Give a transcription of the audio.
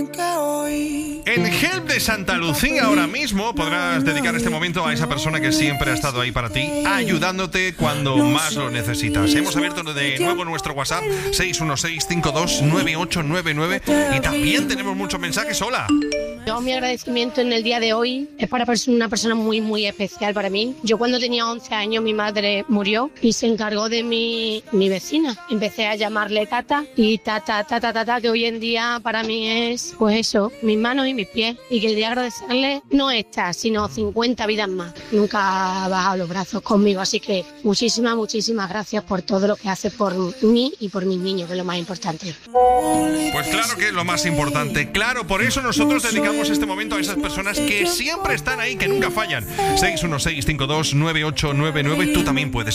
En Help de Santa Lucía ahora mismo podrás dedicar este momento a esa persona que siempre ha estado ahí para ti, ayudándote cuando más lo necesitas. Hemos abierto de nuevo nuestro WhatsApp 616-529899 y también tenemos muchos mensajes. Hola. Yo, mi agradecimiento en el día de hoy es para una persona muy, muy especial para mí. Yo cuando tenía 11 años mi madre murió y se encargó de mi vecina. Empecé a llamarle Tata y Tata, que hoy en día para mí es, pues eso, mis manos y mis pies. Y quería agradecerle no esta, sino 50 vidas más. Nunca ha bajado los brazos conmigo, así que muchísimas, muchísimas gracias por todo lo que hace por mí y por mis niños, que es lo más importante. Pues claro que es lo más importante. Claro, por eso nosotros dedicamos este momento a esas personas que siempre están ahí, que nunca fallan. 616-529899. Tú también puedes